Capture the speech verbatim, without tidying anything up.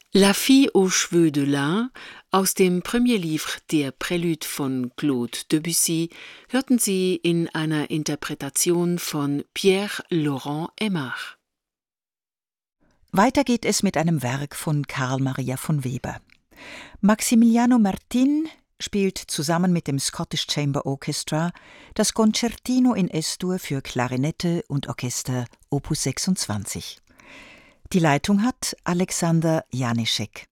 La fille aux cheveux de lin aus dem Premier Livre der Prélude von Claude Debussy hörten Sie in einer Interpretation von Pierre-Laurent Aimard. Weiter geht es mit einem Werk von Carl Maria von Weber. Maximiliano Martin spielt zusammen mit dem Scottish Chamber Orchestra das Concertino in Es-Dur für Klarinette und Orchester Opus sechsundzwanzig. Die Leitung hat Alexander Janiszek.